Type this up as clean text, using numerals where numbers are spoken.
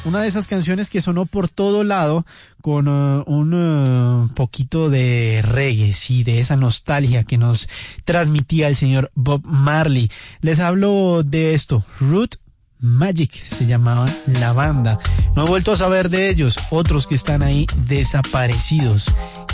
una de esas canciones que sonó por todo lado con un poquito de reggae, sí, de esa nostalgia que nos transmitía el señor Bob Marley. Les hablo de esto, Root Magic se llamaba la banda. No he vuelto a saber de ellos, otros que están ahí desaparecidos.